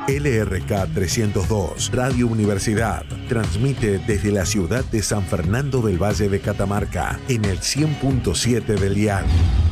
LRK 302, Radio Universidad, transmite desde la ciudad de San Fernando del Valle de Catamarca en el 100.7 del dial.